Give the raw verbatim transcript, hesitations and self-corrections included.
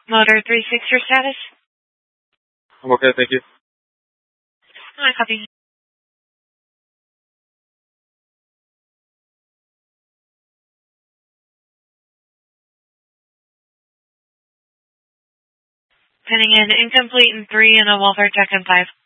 Motor three six, your status? I'm okay, thank you. I copy. Pending in incomplete in three and a welfare check in five.